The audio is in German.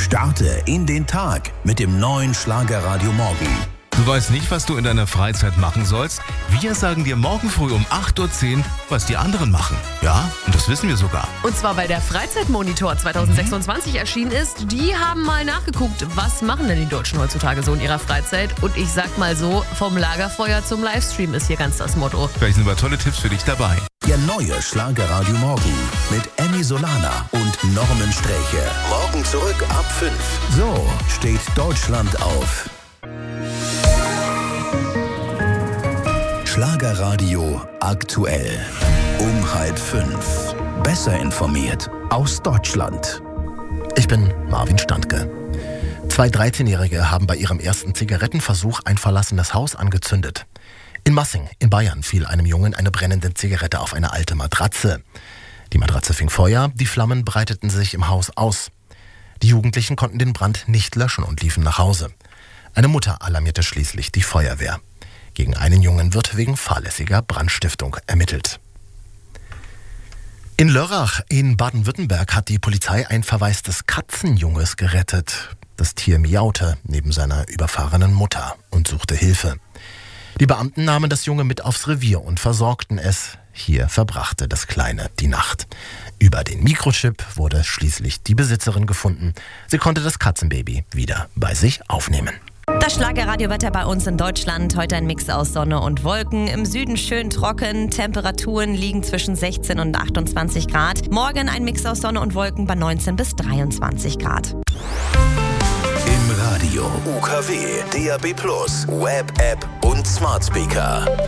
Starte in den Tag mit dem neuen Schlagerradio Morgen. Du weißt nicht, was du in deiner Freizeit machen sollst? Wir sagen dir morgen früh um 8.10 Uhr, was die anderen machen. Ja, und das wissen wir sogar. Und zwar, weil der Freizeitmonitor 2026 erschienen ist. Die haben mal nachgeguckt, was machen denn die Deutschen heutzutage so in ihrer Freizeit. Und ich sag mal so, vom Lagerfeuer zum Livestream ist hier ganz das Motto. Vielleicht sind aber tolle Tipps für dich dabei. Der neue Schlagerradio Morgen mit Emmy Solana und Norman Sträche. Morgen zurück ab 5. So steht Deutschland auf. Schlagerradio aktuell. Um 4:30. Besser informiert aus Deutschland. Ich bin Marvin Standke. 2 13-Jährige haben bei ihrem ersten Zigarettenversuch ein verlassenes Haus angezündet. In Massing in Bayern fiel einem Jungen eine brennende Zigarette auf eine alte Matratze. Die Matratze fing Feuer, die Flammen breiteten sich im Haus aus. Die Jugendlichen konnten den Brand nicht löschen und liefen nach Hause. Eine Mutter alarmierte schließlich die Feuerwehr. Gegen einen Jungen wird wegen fahrlässiger Brandstiftung ermittelt. In Lörrach in Baden-Württemberg hat die Polizei ein verwaistes Katzenjunges gerettet. Das Tier miaute neben seiner überfahrenen Mutter und suchte Hilfe. Die Beamten nahmen das Junge mit aufs Revier und versorgten es. Hier verbrachte das Kleine die Nacht. Über den Mikrochip wurde schließlich die Besitzerin gefunden. Sie konnte das Katzenbaby wieder bei sich aufnehmen. Das Schlagerradiowetter bei uns in Deutschland. Heute ein Mix aus Sonne und Wolken. Im Süden schön trocken. Temperaturen liegen zwischen 16 und 28 Grad. Morgen ein Mix aus Sonne und Wolken bei 19 bis 23 Grad. Im Radio, UKW, DAB+, Web-App und Smart Speaker.